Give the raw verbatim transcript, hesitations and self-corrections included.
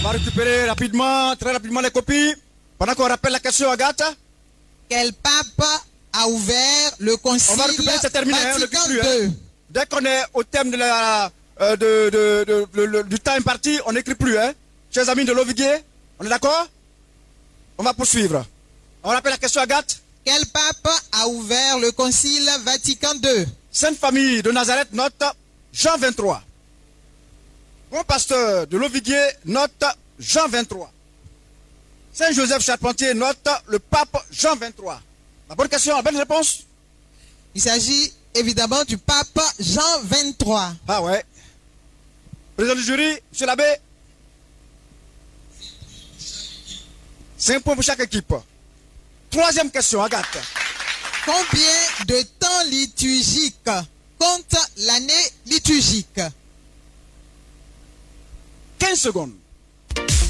va récupérer rapidement, très rapidement les copies. Pendant qu'on rappelle la question, Agathe. Quel pape a ouvert le concile On va récupérer, c'est terminé, hein, Vatican on ne plus, deux hein. Dès qu'on est au thème de la, euh, de, de, de, de, de, du temps imparti, on n'écrit plus. Hein. Chers amis de l'Oviguier, on est d'accord? On va poursuivre. On rappelle la question, Agathe. Quel pape a ouvert le concile Vatican deux? Sainte Famille de Nazareth note Jean vingt-trois. Bon pasteur de l'Oviguier note Jean vingt-trois. Saint Joseph Charpentier note le pape Jean vingt-trois. La bonne question, la bonne réponse? Il s'agit évidemment du pape Jean vingt-trois. Ah ouais. Président du jury, monsieur l'abbé. Cinq points pour chaque équipe. Troisième question, Agathe. Combien de temps liturgique compte l'année liturgique? quinze secondes.